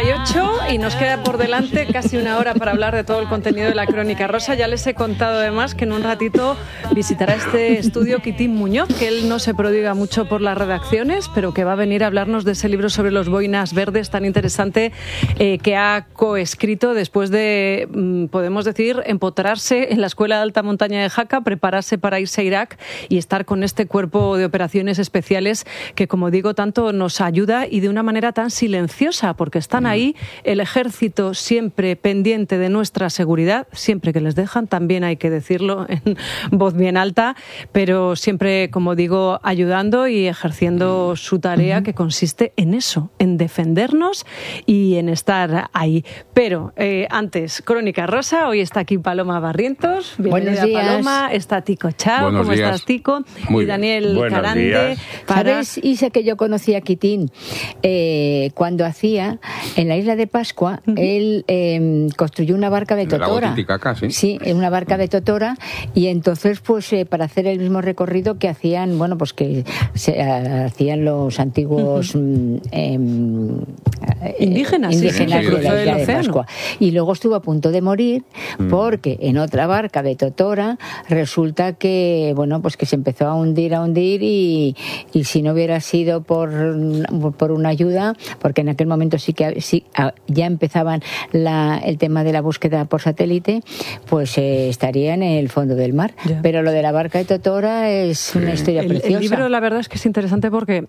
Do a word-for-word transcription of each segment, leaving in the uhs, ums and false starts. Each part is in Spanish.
treinta y ocho y nos queda por delante casi una hora para hablar de todo el contenido de la Crónica Rosa. Ya les he contado además que en un ratito visitará este estudio Quitín Muñoz, que él no se prodiga mucho por las redacciones, pero que va a venir a hablarnos de ese libro sobre los boinas verdes tan interesante eh, que ha coescrito después de, mm, podemos decir, empotrarse en la Escuela de Alta Montaña de Jaca, prepararse para irse a Irak y estar con este cuerpo de operaciones especiales que, como digo, tanto nos ayuda y de una manera tan silenciosa, porque están ahí, el ejército siempre pendiente de nuestra seguridad, siempre que les dejan, también hay que decirlo en voz bien alta, pero siempre, como digo, ayudando y ejerciendo su tarea, que consiste en eso, en defendernos y en estar ahí. Pero eh, antes, Crónica Rosa, hoy está aquí Paloma Barrientos. Bienvenida, Paloma. Está Tico Chao. Buenos ¿Cómo días. estás, Tico? Muy y Daniel bien. Carande. Días. Para... ¿Sabes, Isa, que yo conocí a Quitín? Eh, cuando hacía, en la isla de Pascua, uh-huh. él eh, construyó una barca de totora. De Titicaca, ¿sí? Sí, una barca de totora, y entonces, pues, eh, para hacer el mismo recorrido que hacían, bueno, pues que se, uh, hacían los antiguos uh-huh. eh, indígenas, indígenas sí, sí, de la isla de Pascua. Y luego estuvo a punto de morir uh-huh. porque en otra barca de totora resulta que, bueno, pues que se empezó a hundir, a hundir, y, y si no hubiera sido por, por una ayuda, porque en aquel momento sí que sí, ya empezaban la, el tema de la búsqueda por satélite, pues eh, estaría en el fondo del mar. Ya. Pero lo de la barca de totora es una historia el, preciosa. El libro, la verdad es que es interesante porque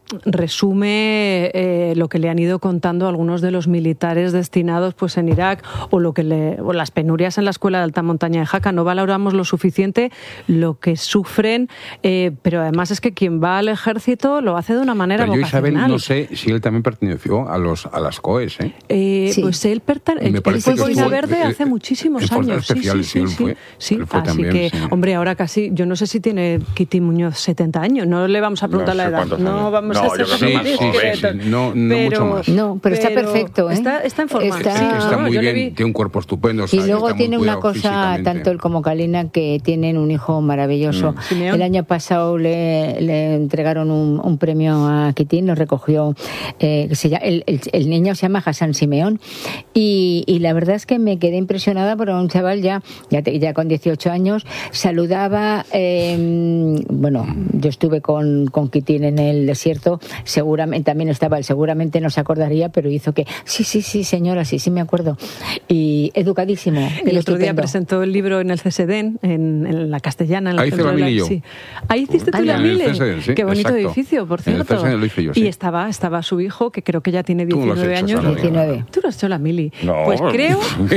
resume eh, lo que le han ido contando algunos de los militares destinados pues en Irak, o lo que le, o las penurias en la Escuela de Alta Montaña de Jaca. No valoramos lo suficiente lo que sufren, eh, pero además es que quien va al ejército lo hace de una manera pero yo, vocacional. Isabel, no sé si él también perteneció a los a las COES, ¿eh? eh sí. Pues él, perta- él fue boina verde el, hace muchísimos el años. Sí, sí, sí, sí. Fue, sí. Él fue Así también, que, sí. hombre, ahora casi, yo no sé si tiene Quitín Muñoz setenta años, no le vamos a preguntar no sé la edad. No vamos no, a ser yo sí, más sí, sí, no, no pero, mucho más. No, pero, pero está perfecto, ¿eh? Está, está en forma. Está, sí, está muy yo bien, vi... tiene un cuerpo estupendo. O sea, y luego tiene una cosa, físicamente. tanto él como Kalina, que tienen un hijo maravilloso. Mm. El año pasado le, le entregaron un, un premio a Quitín, lo recogió, eh, se llama, el, el, el niño se llama Hassan Simeón, y, y la verdad es que me quedé impresionada porque un chaval ya, ya, ya con dieciocho años saludaba, eh, bueno, yo estuve con, con Quitín en el desierto, seguramente también estaba él, seguramente no se acordaría, pero hizo que, sí, sí, sí, señora, sí, sí me acuerdo, y educadísimo. El otro estupendo. día presentó el libro en el C S D N, en, en la castellana. En Ahí hice la mili yo. Sí. Ahí hiciste tú la mili. Sí, qué bonito exacto. edificio, por cierto. En el C S D N lo hice yo, sí. Y estaba, estaba su hijo, que creo que ya tiene diecinueve hecho, años. diecinueve. Tú no has hecho la mili. No. Pues creo,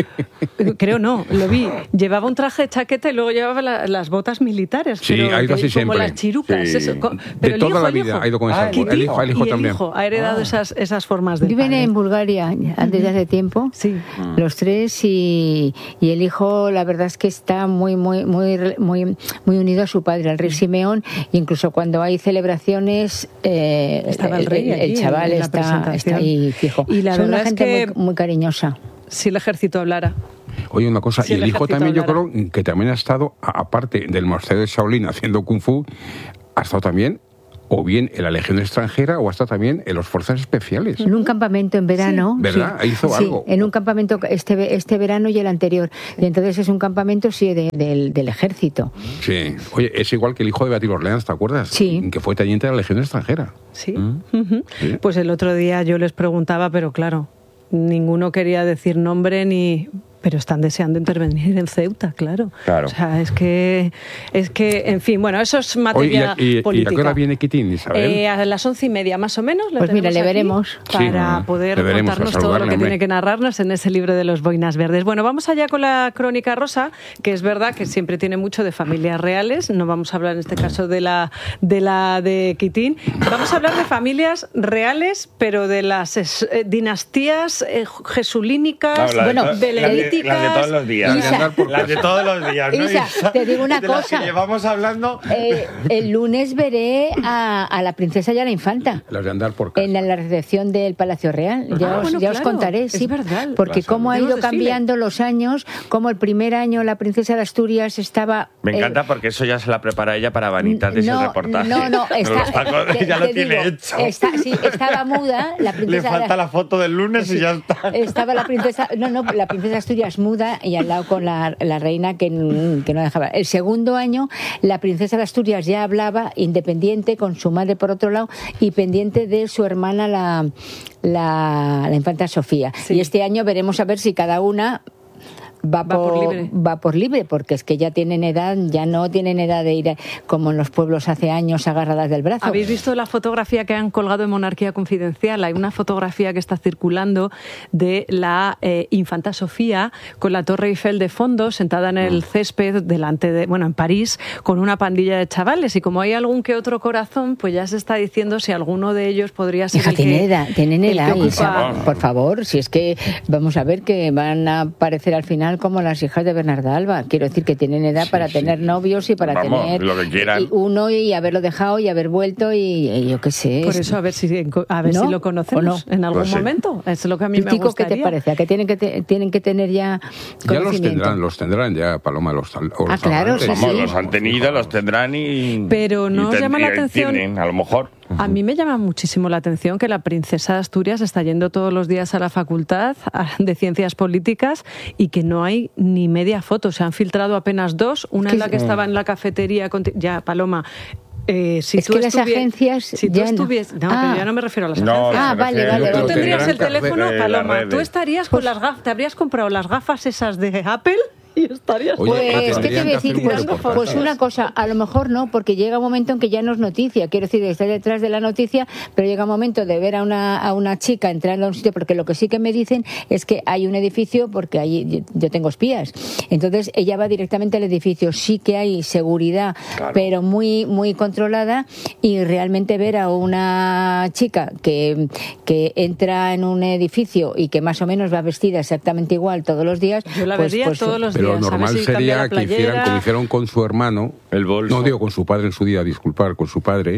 creo no, lo vi. Llevaba un traje de chaqueta y luego llevaba la, las botas militares. Sí, pero ha ido así como siempre. las chirucas. Sí. Eso, con, de pero toda el hijo, la el vida hijo. ha ido con esa. Ah, el hijo, el hijo y también. El hijo ha heredado ah. esas, esas formas de Viven padre. en Bulgaria desde hace tiempo, sí. los tres, y, y el hijo, la verdad es que está muy, muy, muy, muy, muy unido a su padre, al rey Simeón, e incluso cuando hay celebraciones, eh, estaba el rey, el, allí, el chaval en la está, está ahí fijo. Y la Son verdad una gente es que muy, muy cariñosa. Si el ejército hablara. Oye, una cosa, si y el, el hijo también hablara. yo creo que también ha estado, aparte del monasterio de Shaolin haciendo Kung Fu, ha estado también o bien en la Legión extranjera o hasta también en las fuerzas especiales. En un campamento en verano. Sí. ¿Verdad? Sí. Hizo sí, algo. En un campamento este este verano y el anterior. Y entonces es un campamento, sí, de, de, del ejército. Sí. Oye, es igual que el hijo de Beatriz Orleans, ¿te acuerdas? Sí. Que fue teniente de la Legión extranjera. Sí. ¿Mm? Uh-huh. Sí. Pues el otro día yo les preguntaba, pero claro, ninguno quería decir nombre ni... Pero están deseando intervenir en Ceuta, claro. Claro. O sea, es que, es que, en fin, bueno, eso es materia Oye, ¿y, y, política. ¿Y a qué hora viene Quitín, Isabel? Eh, a las once y media, más o menos. Pues mira, le veremos. Para sí, poder veremos, contarnos todo lo que hombre. tiene que narrarnos en ese libro de los boinas verdes. Bueno, vamos allá con la Crónica Rosa, que es verdad que siempre tiene mucho de familias reales. No vamos a hablar en este caso de la de la de Quitín. Vamos a hablar de familias reales, pero de las es, eh, dinastías eh, jesulínicas, no, la, bueno, la, belemíticas. políticas. Las de todos los días. Isa, las de todos los días, ¿no? Isa, Isa, te digo una de cosa. Las que llevamos hablando. Eh, el lunes veré a, a la princesa y a la infanta. Las de andar por casa. En la recepción del Palacio Real. Ya, Ah, os, bueno, ya os claro, contaré. es Sí, verdad. Porque Las cómo ha Tenemos ido desfile. cambiando los años, como el primer año la princesa de Asturias estaba... Me eh, encanta porque eso ya se la prepara ella para Vanitas de ese no, reportaje. no, no, está, Los tacos te- ya te lo tiene digo, hecho. está- sí, estaba muda, la Le princesa... falta la foto del lunes Sí, y ya está. Estaba la princesa, no, no, la princesa de Asturias muda y al lado con la, la reina que, que no dejaba. El segundo año, la princesa de Asturias ya hablaba independiente con su madre por otro lado y pendiente de su hermana la, la, la infanta Sofía. Sí. Y este año veremos a ver si cada una Va por, Va por libre. va por libre, porque es que ya tienen edad, ya no tienen edad de ir como en los pueblos hace años agarradas del brazo. ¿Habéis visto la fotografía que han colgado en Monarquía Confidencial? Hay una fotografía que está circulando de la eh, infanta Sofía con la Torre Eiffel de fondo, sentada en el césped delante de, bueno, en París, con una pandilla de chavales. Y como hay algún que otro corazón, pues ya se está diciendo si alguno de ellos podría ser Hija, el que, tienen edad, tienen el que edad, ocupa- Isa, por favor, si es que vamos a ver que van a aparecer al final como las hijas de Bernarda Alba. Quiero decir que tienen edad Sí, para sí. tener novios y para Vamos, tener lo que quieran. y uno y haberlo dejado y haber vuelto y, y yo qué sé. Por eso a ver si a ver ¿No? si lo conocemos ¿O no? en algún Pues sí. momento. Es lo que a mí me Tico, ¿qué gustaría. te parece? ¿A que tienen que te- tienen que tener ya Ya los conocimiento? tendrán, los tendrán ya, Paloma, los, tal- o Ah, los claro, habrán sí, Vamos, sí. los han tenido, los tendrán y. Pero ¿no y os ten- llama la y atención? tienen, a lo mejor. A mí me llama muchísimo la atención que la princesa de Asturias está yendo todos los días a la facultad de Ciencias Políticas y que no hay ni media foto. Se han filtrado apenas dos. Una en la que estaba en la cafetería. Con... Ya, Paloma. Eh, si Es tú que las estuvie- agencias si tú ya no. estuvies- no, Ah. pero yo no me refiero a las No, agencias. Ah, se vale, refiere- vale, Tú vale. tendrías el Tendrán teléfono, de las Paloma. redes. Tú estarías con las gafas, te habrías comprado las gafas esas de Apple y estarías Oye, por ahí. Pues, ¿qué te tendrían voy a que hacer decir? un Pues, reportaje. pues una cosa, a lo mejor no, porque llega un momento en que ya no es noticia. Quiero decir, está detrás de la noticia, pero llega un momento de ver a una, a una chica entrando a un sitio, porque lo que sí que me dicen es que hay un edificio, porque ahí yo, yo tengo espías. Entonces ella va directamente al edificio. Sí que hay seguridad, Claro. pero muy, muy controlada, y realmente ver a una chica que, que entra en un edificio y que más o menos va vestida exactamente igual todos los días. Yo la pues- vería pues, todos los Pero días. lo a ver normal si cambia sería la que hicieran playera. como hicieron con su hermano, El bolso. no digo con su padre en su día, disculpar, con su padre,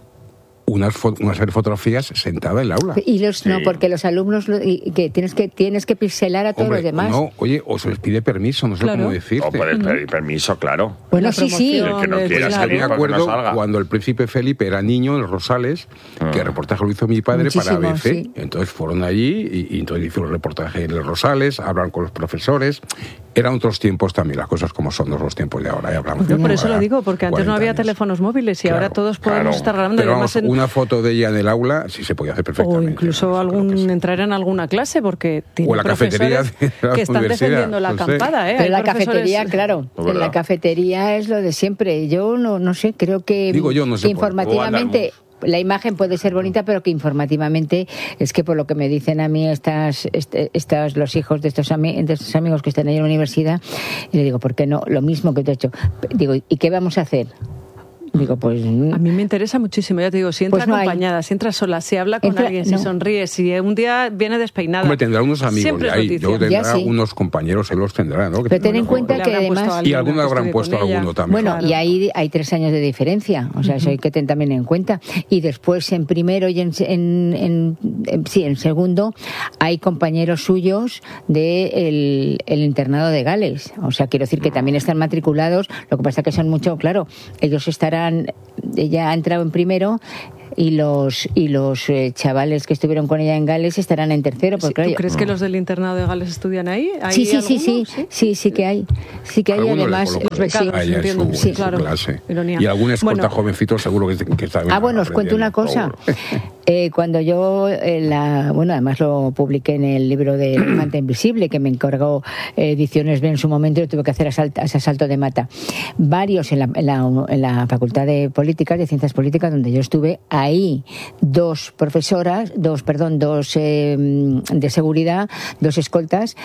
unas, fo- una serie de fotografías sentada en el aula. Y los, no, Sí. porque los alumnos lo- y que tienes que tienes que pixelar a todos Hombre, los demás. no, oye, o se les pide permiso, no sé Claro. cómo O decirte. puedes pedir permiso, claro. Bueno, La sí, sí. promoción. El que no de- quiera claro. salir, Me porque acuerdo no salga. cuando el príncipe Felipe era niño en los Rosales, que el reportaje lo hizo mi padre para Muchísimo, A B C. sí. Entonces fueron allí y, y entonces hicieron el reportaje en los Rosales, hablan con los profesores. Eran otros tiempos también, las cosas como son, no son los tiempos de ahora. Ya hablamos Yo de por eso ahora, lo digo, porque antes no cuarenta había años. teléfonos móviles y Claro, ahora todos podemos claro. estar grabando. Pero y vamos, además en- una foto de ella en el aula sí se podía hacer o perfectamente. incluso no sé, algún creo que sí. entrar en alguna clase, porque tiene O la cafetería profesores de la que están universidad, defendiendo la no sé. acampada, ¿eh? Pero Hay la profesores- cafetería, claro, Es en verdad. la cafetería es lo de siempre. Yo no, no sé, creo que Digo yo, no sé que por- informativamente o la imagen puede ser bonita, pero que informativamente es que por lo que me dicen a mí estas, este- estas los hijos de estos, ami- de estos amigos que están ahí en la universidad, y le digo, ¿por qué no? Lo mismo que te he hecho. Digo, ¿y qué vamos a hacer? Digo, pues... A mí me interesa muchísimo, ya te digo, si entra Pues no hay. acompañada, si entra sola, si habla con Entra- alguien, si no. sonríe, si un día viene despeinada. Hombre, tendrá unos amigos Siempre de es ahí. noticia. Yo tendrá Ya sí. unos compañeros, él los tendrá, ¿no? Que Pero ten tendrán en cuenta mejor- Le que habrán puesto además- a alguien Y alguno que habrán estudie puesto con ella. alguno también. Bueno, Claro. y ahí hay tres años de diferencia, o sea, eso hay que tener también en cuenta. Y después, en primero y en, en, en- en- sí, en segundo, hay compañeros suyos del el, el internado de Gales. O sea, quiero decir que también están matriculados, lo que pasa que son mucho, claro, ellos estarán, ella ha entrado en primero y los y los eh, chavales que estuvieron con ella en Gales estarán en tercero. Porque, Sí, claro, ¿Tú crees que los del internado de Gales estudian ahí? ¿Hay Sí, sí, sí, sí, algunos? sí, sí que hay, sí que hay Alguno le además. coloca Los becados, sí. a ella en entiendo. su, Sí, en su claro. clase. Ironía. Y algún escolta Bueno. jovencito seguro que, que está Ah, bueno, os cuento una cosa. Eh, cuando yo, eh, la, bueno, además lo publiqué en el libro de Manta Invisible, que me encargó eh, Ediciones B en su momento, y lo tuve que hacer asalt- ese asalto de mata. Varios en la, en, la, en la Facultad de Políticas, de Ciencias Políticas, donde yo estuve, ahí dos profesoras, dos, perdón, dos eh, de seguridad, dos escoltas,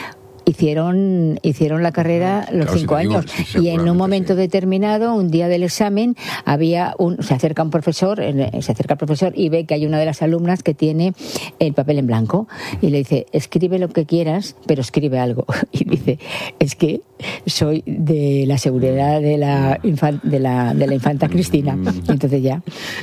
hicieron hicieron la carrera los claro, cinco si te digo, años. sí, Y en un momento sí. determinado, un día del examen, había un, se acerca un profesor, se acerca al profesor y ve que hay una de las alumnas que tiene el papel en blanco y le dice, escribe lo que quieras, pero escribe algo. Y dice, es que soy de la seguridad de la infan, de la de la infanta Cristina. Y entonces ya.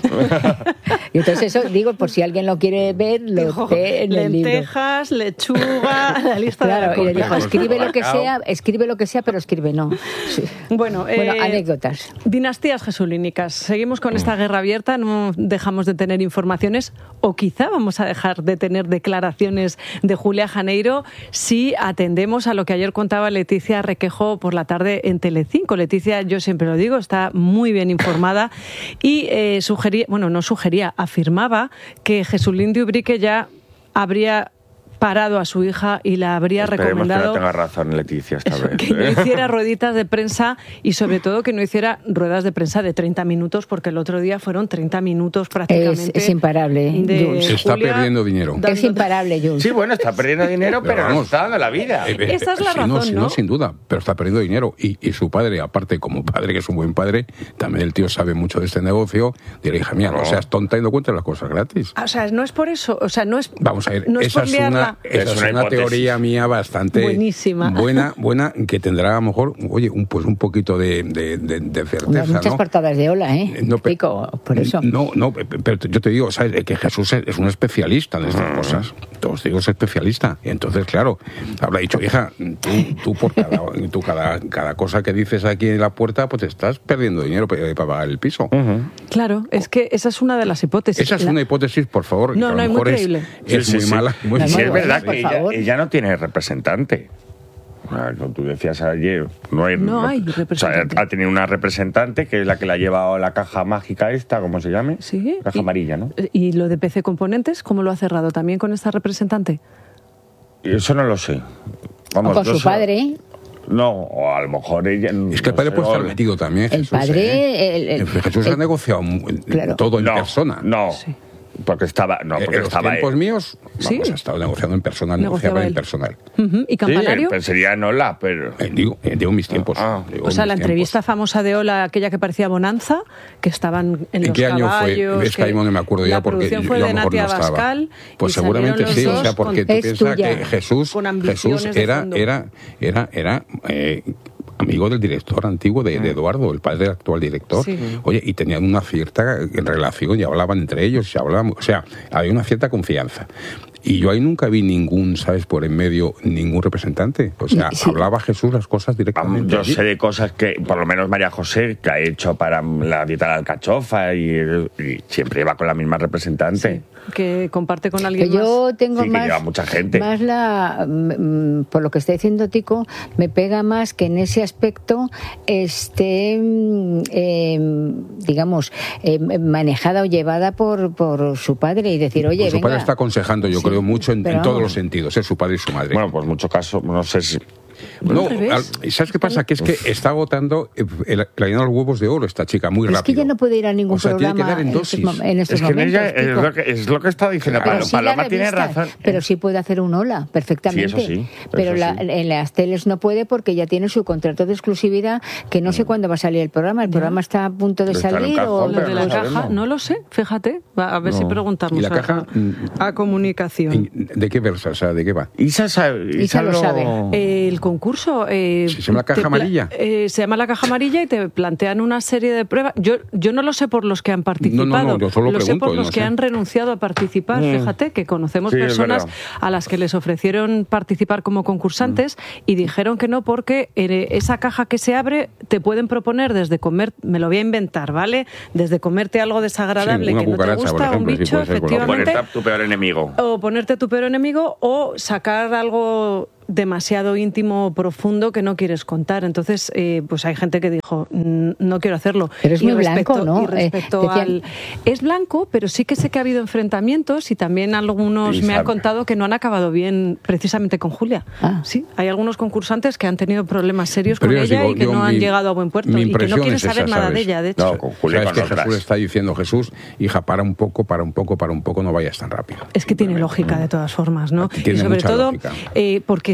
Y entonces eso digo, por si alguien lo quiere ver, lo Dijo, ve en el libro. lentejas, lechuga, la lista Claro, de la y le dijo, compra. escribe lo que sea, escribe lo que sea, pero escribe no. Sí. Bueno, Bueno, eh, anécdotas. Dinastías jesulínicas. Seguimos con esta guerra abierta, no dejamos de tener informaciones, o quizá vamos a dejar de tener declaraciones de Julia Janeiro si atendemos a lo que ayer contaba Leticia Requejo por la tarde en Telecinco. Leticia, yo siempre lo digo, está muy bien informada y eh, sugería, bueno, no sugería, afirmaba que Jesulín de Ubrique ya habría parado a su hija y la habría Esperemos recomendado que no tenga razón Leticia esta vez. que no hiciera rueditas de prensa y sobre todo que no hiciera ruedas de prensa de treinta minutos, porque el otro día fueron treinta minutos prácticamente. Es, es imparable, de Jules. Se está Julia perdiendo dinero. dando- Es imparable, Jules. Sí, bueno, está perdiendo dinero, pero, Pero nos vamos. está dando la vida. Eh, eh, Esa es la sí, no, razón, sí, ¿no? no, sin duda, pero está perdiendo dinero. Y, y su padre, aparte, como padre, que es un buen padre, también el tío sabe mucho de este negocio, dirá, hija mía, no, No. seas tonta y no cuentes las cosas gratis. O sea, no es por eso, o sea, no es Vamos a ver, no es esa por es liarla. una, esa Es es una una hipótesis. teoría mía bastante Buenísima. buena, buena, que tendrá a lo mejor, oye, un, pues un poquito de, de, de, de certeza, Muchas ¿no? cortadas de ola, ¿eh? No, pe- Pico, por eso. No, no, pe- pero yo te digo, ¿sabes? Que Jesús es es un especialista en estas cosas. Todos digo, es especialista. Y entonces, claro, habrá dicho, hija, tú, tú por cada, tú cada, cada cosa que dices aquí en la puerta, pues estás perdiendo dinero para, para pagar el piso. Claro, es que esa es una de las hipótesis. Esa es La- una hipótesis, por favor, No, que a no, lo es muy mejor es, creíble. es Sí, muy sí, sí. mala. Muy No, Sí, muy es bueno, verdad por que ella, favor. ella no tiene representante. Ah, como tú decías ayer, no hay, No hay o sea, representante. ha tenido una representante que es la que la ha llevado a la caja mágica esta, ¿cómo se llame? Sí. Caja y- amarilla, ¿no? ¿Y lo de P C Componentes, cómo lo ha cerrado? ¿También con esta representante? Y eso no lo sé. Vamos, Con yo su sé- padre, ¿eh? No, o a lo mejor ella... Es que el padre puede estar metido también. El Jesús, padre, ¿eh? el- el- Jesús el- ha negociado mu- Claro. todo en no, persona. No, Sí. porque estaba... No, Eh, porque en los estaba tiempos él. míos, Sí. vamos, ha estado negociando en persona, Negociaba negociaba en él. personal. Ujú. ¿Y Sí, Campanario? pues sería Nola, pero... Eh, digo, eh, digo mis tiempos. Ah. digo O sea, mis la tiempos. entrevista famosa de Ola, aquella que parecía Bonanza, que estaban en ¿En los qué año caballos, fue? Es que ahí no me acuerdo ya la porque producción yo, fue yo a de lo mejor Natia no estaba. Bascal. Pues y seguramente salieron sí, los o sea, dos porque con- tú Es piensas tuya. que Jesús, Con ambiciones Jesús de era, fondo. era, era, era eh, amigo del director antiguo de, de Eduardo, el padre del actual director. Sí. Oye, y tenían una cierta relación y hablaban entre ellos, y hablaban, o sea, había una cierta confianza. Y yo ahí nunca vi ningún, ¿sabes?, por en medio, ningún representante. O sea, Sí. hablaba Jesús las cosas Vamos, directamente. yo allí. sé de cosas que, por lo menos María José, que ha hecho para la dieta de la alcachofa y, y siempre lleva con la misma representante. que comparte con alguien Que yo más. tengo Sí, que más, lleva mucha gente. más la, mm, por lo que está diciendo Tico, me pega más que en ese aspecto esté, mm, eh, digamos, eh, manejada o llevada por, por su padre y decir, oye, Pues su venga. padre está aconsejando, yo Sí, creo, mucho en, pero en todos vamos. los sentidos, es su padre y su madre. Bueno, pues mucho caso, no sé si... No, al revés. al- ¿sabes qué pasa? Que es que está agotando eh, el, la llenado los huevos de oro esta chica muy Es que rápido. ya no puede ir a ningún O sea, tiene programa que dar en en estos, dosis. mom- en estos Es que en momentos. ella es Tico. lo, que, es lo que está diciendo Pero Paloma. sí la Paloma tiene revistas, razón. pero sí puede hacer un hola perfectamente. Sí, eso sí, pero eso la- sí. en las teles no puede porque ya tiene su contrato de exclusividad que no sé cuándo va a salir el programa. El programa está a punto de Está en un salir cajón, o Lo pero de no la sabemos. caja, no lo sé, fíjate. Va, a ver No. si preguntamos ¿Y la a- caja, mm, a, comunicación. ¿De qué versa? O sea, ¿de qué va? Isa, sabe, Isa lo sabe. El concurso... eh, ¿Se llama la caja te pla- amarilla? eh, se llama la caja amarilla y te plantean una serie de pruebas. Yo, yo no lo sé por los que han participado, No, no, no, yo solo lo sé pregunto, por yo los no que sé. han renunciado a participar. Mm. Fíjate que conocemos Sí, es personas verdad. a las que les ofrecieron participar como concursantes y dijeron que no porque eh, esa caja que se abre te pueden proponer desde comer, me lo voy a inventar, ¿vale? Desde comerte algo desagradable Sí, una que no te cucaracha, por gusta, ejemplo, un sí, bicho, puede ser, por lo- efectivamente. Ponerte a tu peor enemigo. O ponerte a tu peor enemigo o sacar algo demasiado íntimo o profundo que no quieres contar. Entonces, eh, pues hay gente que dijo, "Mm, no quiero hacerlo". Pero es Y muy respecto- blanco, ¿no? y respecto Eh, decían- al- Es blanco, pero sí que sé que ha habido enfrentamientos y también algunos Y me han sabe. contado que no han acabado bien precisamente con Julia. Ah. Sí, hay algunos concursantes que han tenido problemas serios Pero con yo os ella digo, y que yo no han mi- llegado a buen puerto mi y que no impresión quieren es saber esa, nada ¿sabes? de ella, de hecho. No, con Julia y Sabes con que otras. Jesús le está diciendo, Jesús, hija, para un poco, para un poco, para un poco, no vayas tan rápido. Es que tiene lógica de todas formas, ¿no? Tiene y sobre mucha todo lógica. eh, porque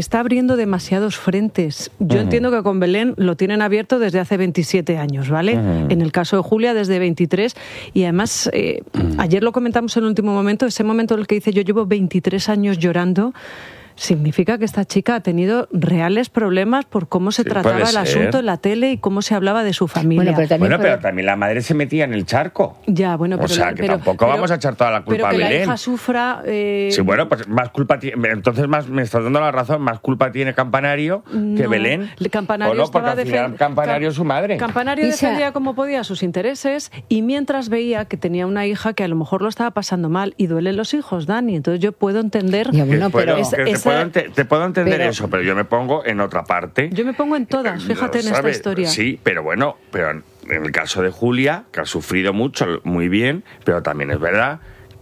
está abriendo demasiados frentes. Yo uh-huh. entiendo que con Belén lo tienen abierto desde hace veintisiete años, ¿vale? Uh-huh. En el caso de Julia desde veintitrés, y además eh, uh-huh. ayer lo comentamos en el último momento, ese momento en el que dice yo llevo veintitrés años llorando, significa que esta chica ha tenido reales problemas por cómo se sí, trataba el asunto en la tele y cómo se hablaba de su familia. Bueno, pero también, bueno, pero también la madre se metía en el charco. Ya, bueno, pero... O sea, que pero, tampoco pero, vamos a echar toda la culpa a Belén. Pero que la hija sufra... Eh... Sí, bueno, pues más culpa tiene... Entonces más me estás dando la razón, más culpa tiene Campanario no, que Belén. Campanario ¿O no? Porque al final Campanario es su madre. Campanario Isa... defendía como podía sus intereses, y mientras veía que tenía una hija que a lo mejor lo estaba pasando mal, y duelen los hijos, Dani. Entonces yo puedo entender... Ya, bueno, pero es, esa, te, puedo ente, te puedo entender pero, eso, pero yo me pongo en otra parte. Yo me pongo en todas, fíjate en esta historia. Sí, pero bueno, pero en el caso de Julia, que ha sufrido mucho, muy bien, pero también es verdad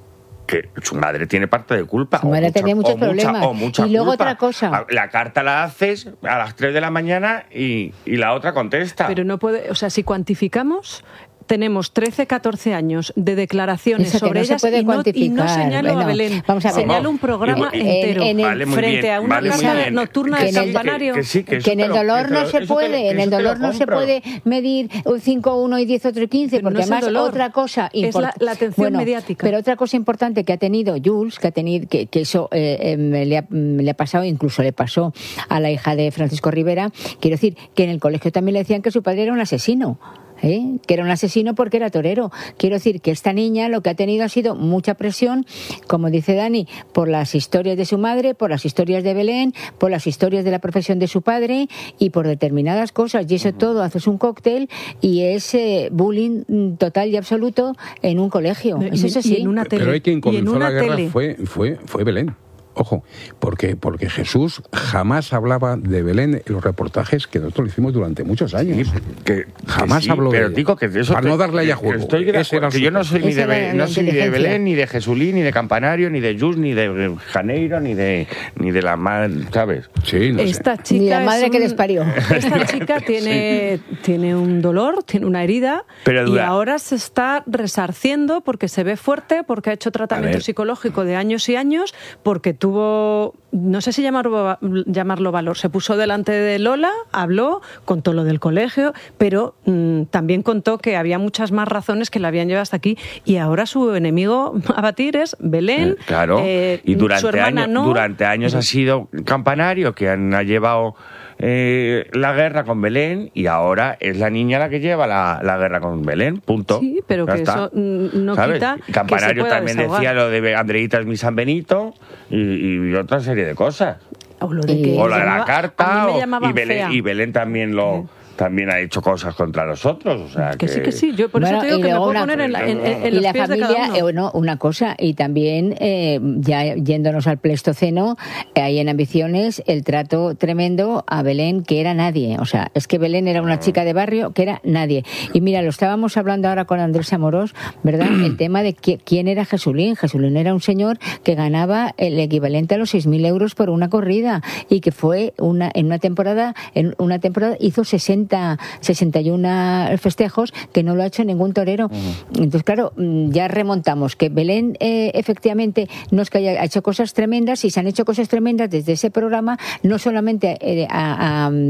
que su madre tiene parte de culpa. Su madre mucha, tenía muchos o problemas. Mucha, o mucha y luego culpa. Otra cosa. La carta la haces a las tres de la mañana y, y la otra contesta. Pero no puede, o sea, si cuantificamos... Tenemos trece, catorce años de declaraciones Eso sobre no ellas y no, y no señalo bueno, a Belén. Vamos a ver. Señalo un programa y, entero en, en vale, frente bien, a una vale, casa nocturna de Campanario. Que, que, sí, que, que en el dolor lo, no se puede, en el dolor no se puede medir cinco uno y diez otro y quince, porque no además dolor, otra cosa es la, la atención bueno, mediática. Pero otra cosa importante que ha tenido Jules, que ha tenido que, que eso eh, eh, le, ha, le ha pasado, incluso le pasó a la hija de Francisco Rivera, quiero decir que en el colegio también le decían que su padre era un asesino. ¿Eh? Que era un asesino porque era torero. Quiero decir que esta niña lo que ha tenido ha sido mucha presión, como dice Dani, por las historias de su madre, por las historias de Belén, por las historias de la profesión de su padre y por determinadas cosas, y eso todo haces un cóctel y es eh, bullying total y absoluto en un colegio. De, eso es así. Y en una tele. Pero hay quien comenzó la guerra tele. fue, fue, fue Belén. Ojo, porque, porque Jesús jamás hablaba de Belén en los reportajes que nosotros lo hicimos durante muchos años. Sí, que, jamás que sí, habló pero de digo que eso para te, no darle ya juego. Estoy de acuerdo, que yo no soy, ni de, Be, no soy ni de Belén, ni de Jesulín, ni de Campanario, ni de Jus, ni de Janeiro, ni de ni de la madre, ¿sabes? Sí, no esta sé. chica ni la madre un, que les parió. Esta chica tiene, sí. tiene un dolor, tiene una herida, pero y ahora se está resarciendo porque se ve fuerte, porque ha hecho tratamiento psicológico de años y años, porque tuvo... No sé si llamarlo, llamarlo valor. Se puso delante de Lola, habló, contó lo del colegio, pero mmm, también contó que había muchas más razones que la habían llevado hasta aquí, y ahora su enemigo a batir es Belén. Eh, claro, eh, y durante, su hermana año, no. durante años ha sido Campanario que han, ha llevado eh, la guerra con Belén, y ahora es la niña la que lleva la, la guerra con Belén, punto. Sí, pero ya que está. eso no ¿sabes? quita Campanario que se también desahogar. decía lo de Andreita es mi San Benito y, y otra serie de cosas. O, lo de que o la de llamaba, la carta, o, y, Belén, y Belén también lo... Sí. También ha hecho cosas contra los otros, o sea que, que... sí, que sí, yo por bueno, eso te digo que me puedo una, poner en, la, en, en y los la pies familia, de cada uno. Eh, bueno, una cosa, y también, eh, ya yéndonos al Pleistoceno, eh, hay en Ambiciones el trato tremendo a Belén, que era nadie, o sea, es que Belén era una chica de barrio que era nadie. Y mira, lo estábamos hablando ahora con Andrés Amorós, ¿verdad? El tema de que, quién era Jesulín. Jesulín era un señor que ganaba el equivalente a los seis mil euros por una corrida, y que fue una en una temporada, en una temporada hizo sesenta, sesenta y uno festejos, que no lo ha hecho ningún torero. Uh-huh. Entonces, claro, ya remontamos que Belén eh, efectivamente no es que haya hecho cosas tremendas, y se han hecho cosas tremendas desde ese programa, no solamente eh, a, a,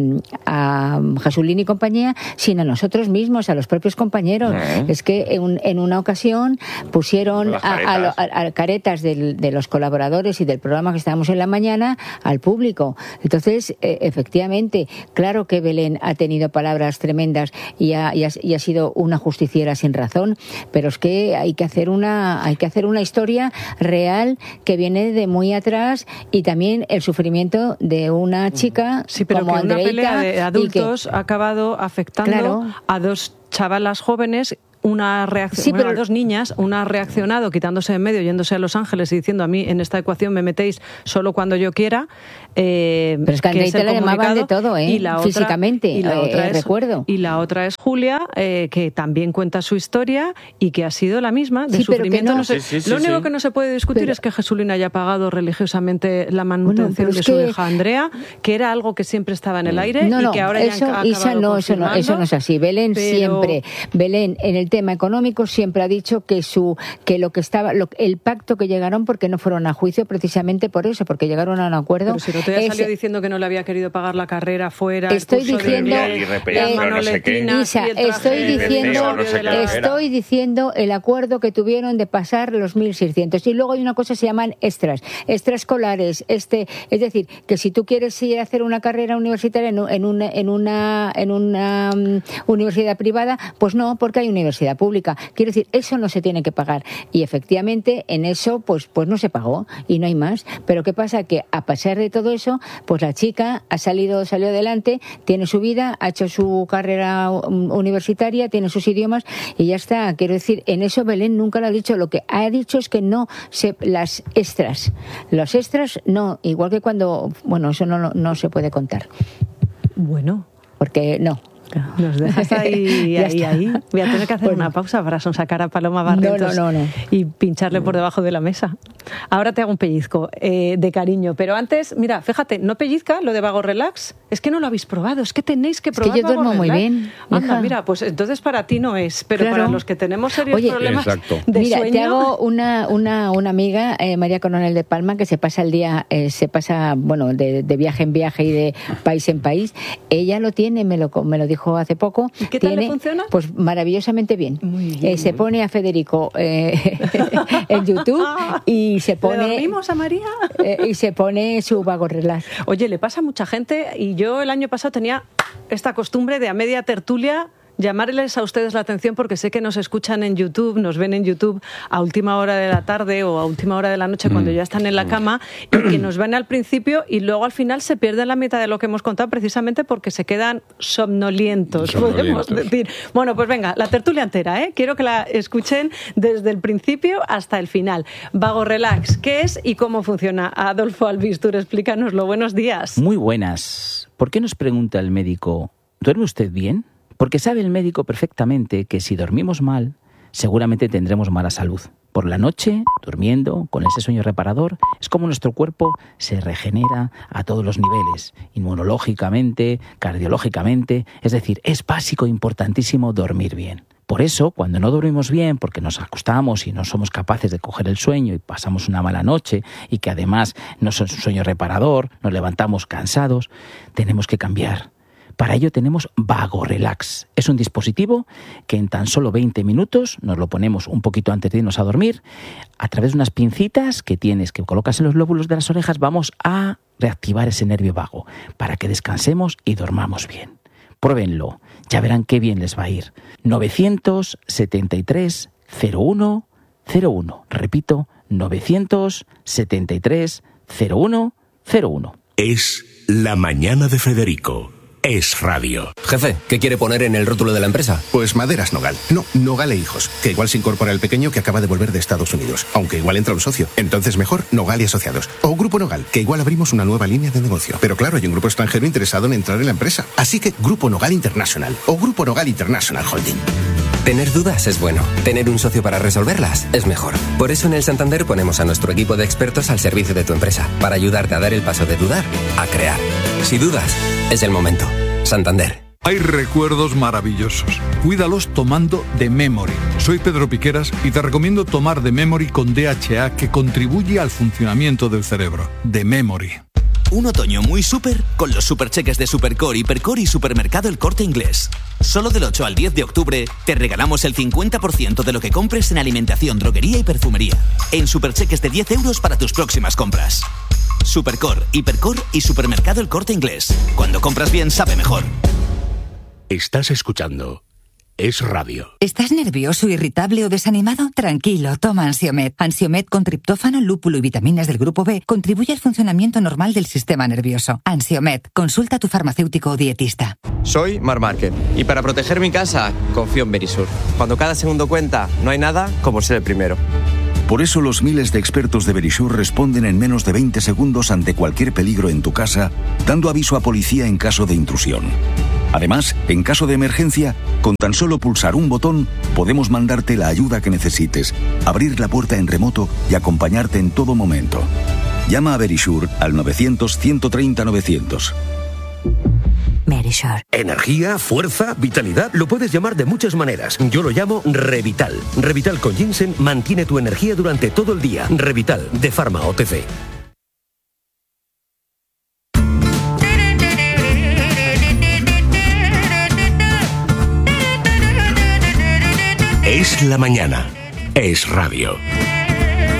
a Jesulín y compañía, sino a nosotros mismos, a los propios compañeros. Uh-huh. Es que en, en una ocasión pusieron a, a, a, a caretas del, de los colaboradores y del programa que estábamos en la mañana al público. Entonces, eh, efectivamente, claro que Belén ha tenido palabras tremendas y ha, y, ha, y ha sido una justiciera sin razón, pero es que hay que hacer una hay que hacer una historia real que viene de muy atrás, y también el sufrimiento de una chica sí, pero como que Andreita, una pelea de adultos que, ha acabado afectando claro, a dos chavalas jóvenes. Una reacción, sí, bueno, pero... a dos niñas, una ha reaccionado quitándose de en medio, yéndose a Los Ángeles y diciendo: a mí en esta ecuación me metéis solo cuando yo quiera. Eh, pero es que a Andreita le llamaban de todo, ¿eh? Y la otra, físicamente, y la otra eh, es, recuerdo. Y la otra es Julia, eh, que también cuenta su historia y que ha sido la misma, de sí, sufrimiento. No, no se, sí, sí, lo sí, único sí. que no se puede discutir pero, es que Jesulín haya pagado religiosamente la manutención bueno, de su que... hija Andrea, que era algo que siempre estaba en el aire no, y no, que ahora eso, ya han Isa, no, eso no, eso no es así. Belén pero... siempre, Belén en el tema económico siempre ha dicho que su que lo que estaba lo, el pacto que llegaron, porque no fueron a juicio precisamente por eso, porque llegaron a un acuerdo. Pero si no te ya salió diciendo que no le había querido pagar la carrera fuera. Estoy diciendo, eh, no sé qué. Isa, estoy diciendo, no sé estoy diciendo el acuerdo que tuvieron de pasar los mil seiscientos. Y luego hay una cosa que se llaman extras, extraescolares. Este, es decir, que si tú quieres ir a hacer una carrera universitaria en, en una en una en una um, universidad privada, pues no, porque hay universidad pública. Quiero decir, eso no se tiene que pagar. Y efectivamente en eso pues pues no se pagó y no hay más. Pero qué pasa, que a pesar de todo eso, pues la chica ha salido salió adelante, tiene su vida, ha hecho su carrera universitaria, tiene sus idiomas y ya está. Quiero decir, en eso Belén nunca lo ha dicho. Lo que ha dicho es que no se las extras, los extras no, igual que cuando, bueno, eso no no se puede contar. Bueno, porque no. Nos dejas ahí, ahí, ahí. Voy a tener que hacer bueno. una pausa para sonsacar a Paloma Barrientos no, no, no, no. y pincharle por debajo de la mesa. Ahora te hago un pellizco eh, de cariño, pero antes, mira, fíjate, no pellizca lo de Vago Relax. Es que no lo habéis probado, es que tenéis que probar. Es que yo Vago duermo Relax. Muy bien. Anda, mira, pues entonces para ti no es, pero claro. Para los que tenemos serios Oye, problemas exacto. de mira, sueño. Te hago una, una, una amiga, eh, María Coronel de Palma, que se pasa el día, eh, se pasa, bueno, de, de viaje en viaje y de país en país. Ella lo tiene, me lo, me lo dijo hace poco. ¿Y qué tal tiene, le funciona? Pues maravillosamente bien. Muy bien. Eh, se pone a Federico eh, en YouTube y se pone... ¿Le dormimos a María? Eh, y se pone su Vago Relax. Oye, le pasa a mucha gente y yo el año pasado tenía esta costumbre de a media tertulia llamarles a ustedes la atención, porque sé que nos escuchan en YouTube, nos ven en YouTube a última hora de la tarde o a última hora de la noche cuando ya están en la cama, y que nos ven al principio y luego al final se pierden la mitad de lo que hemos contado, precisamente porque se quedan somnolientos, somnolientos. podemos decir. Bueno, pues venga, la tertulia entera, ¿eh? Quiero que la escuchen desde el principio hasta el final. Vago Relax, ¿qué es y cómo funciona? Adolfo Albistur, explícanoslo. Buenos días. Muy buenas. ¿Por qué nos pregunta el médico, ¿duerme usted bien? Porque sabe el médico perfectamente que si dormimos mal, seguramente tendremos mala salud. Por la noche, durmiendo, con ese sueño reparador, es como nuestro cuerpo se regenera a todos los niveles, inmunológicamente, cardiológicamente. Es decir, es básico, importantísimo dormir bien. Por eso, cuando no dormimos bien, porque nos acostamos y no somos capaces de coger el sueño y pasamos una mala noche, y que además no es un sueño reparador, nos levantamos cansados, tenemos que cambiar. Para ello tenemos Vago Relax. Es un dispositivo que en tan solo veinte minutos nos lo ponemos un poquito antes de irnos a dormir. A través de unas pincitas que tienes, que colocas en los lóbulos de las orejas, vamos a reactivar ese nervio vago para que descansemos y dormamos bien. Pruébenlo, ya verán qué bien les va a ir. novecientos setenta y tres cero uno cero uno. Repito, novecientos setenta y tres cero uno cero uno. Es La Mañana de Federico. Es radio. Jefe, ¿qué quiere poner en el rótulo de la empresa? Pues Maderas Nogal. No, Nogal e Hijos. Que igual se incorpora el pequeño que acaba de volver de Estados Unidos. Aunque igual entra un socio. Entonces mejor Nogal y Asociados. O Grupo Nogal, que igual abrimos una nueva línea de negocio. Pero claro, hay un grupo extranjero interesado en entrar en la empresa. Así que Grupo Nogal International. O Grupo Nogal International Holding. Tener dudas es bueno. Tener un socio para resolverlas es mejor. Por eso en el Santander ponemos a nuestro equipo de expertos al servicio de tu empresa. Para ayudarte a dar el paso de dudar a crear. Si dudas, es el momento. Santander. Hay recuerdos maravillosos. Cuídalos tomando The Memory. Soy Pedro Piqueras y te recomiendo tomar The Memory con D H A, que contribuye al funcionamiento del cerebro. The Memory. Un otoño muy súper con los supercheques de Supercore, Hipercore y Supermercado El Corte Inglés. Solo del ocho al diez de octubre te regalamos el cincuenta por ciento de lo que compres en alimentación, droguería y perfumería. En supercheques de diez euros para tus próximas compras. Supercore, Hipercore y Supermercado El Corte Inglés. Cuando compras bien, sabe mejor. Estás escuchando Es Radio. ¿Estás nervioso, irritable o desanimado? Tranquilo, toma Ansiomed. Ansiomed con triptófano, lúpulo y vitaminas del grupo B contribuye al funcionamiento normal del sistema nervioso. Ansiomed, consulta a tu farmacéutico o dietista. Soy Mar Márquez y para proteger mi casa confío en Verisur. Cuando cada segundo cuenta, no hay nada como ser el primero. Por eso los miles de expertos de Verisur responden en menos de veinte segundos ante cualquier peligro en tu casa, dando aviso a policía en caso de intrusión. Además, en caso de emergencia, con tan solo pulsar un botón, podemos mandarte la ayuda que necesites, abrir la puerta en remoto y acompañarte en todo momento. Llama a Verisur al novecientos ciento treinta novecientos. Verisure. Energía, fuerza, vitalidad, lo puedes llamar de muchas maneras. Yo lo llamo Revital. Revital con ginseng mantiene tu energía durante todo el día. Revital, de Pharma O T C. Es la mañana. Es radio.